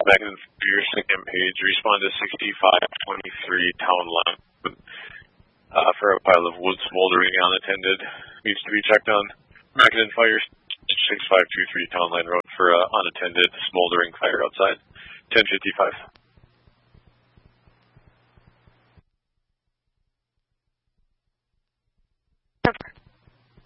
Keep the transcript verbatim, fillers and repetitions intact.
Mackinnon Fire, Signum Page, respond to sixty-five twenty-three Town Line uh, for a pile of wood smoldering unattended. Needs to be checked on. Mackinnon Fire, six five two three Town Line Road for uh, unattended smoldering fire outside. ten fifty-five.